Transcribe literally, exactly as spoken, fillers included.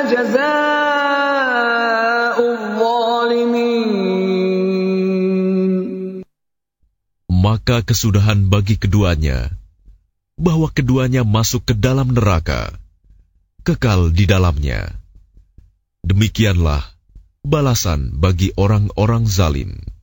جزاء الظالمين. Maka kesudahan bagi keduanya, bahwa keduanya masuk ke dalam neraka, kekal di dalamnya. Demikianlah balasan bagi orang-orang zalim.